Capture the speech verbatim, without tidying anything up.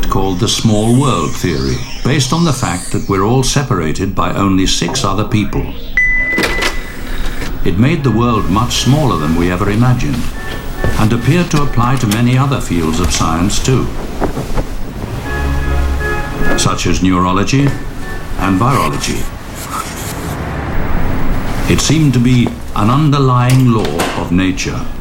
concept called the small world theory, based on the fact that we're all separated by only six other people. It made the world much smaller than we ever imagined, and appeared to apply to many other fields of science too, such as neurology and virology. It seemed to be an underlying law of nature.